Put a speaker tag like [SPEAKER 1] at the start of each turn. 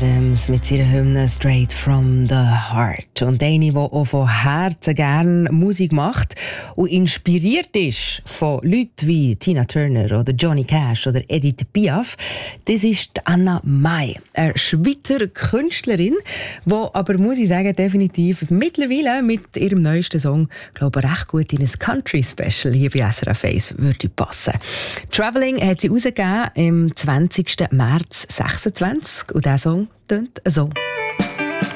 [SPEAKER 1] Adams mit ihrer Hymne «Straight from the Heart». Und eine, die auch von Herzen gerne Musik macht und inspiriert ist von Leuten wie Tina Turner oder Johnny Cash oder Edith Piaf, das ist Anna Mai, eine Schweizer Künstlerin, die aber, muss ich sagen, definitiv mittlerweile mit ihrem neuesten Song, glaube ich, recht gut in ein Country-Special hier bei SRF 1 würde passen. «Traveling» hat sie rausgegeben im 20. März 26 und dieser Song tönt so.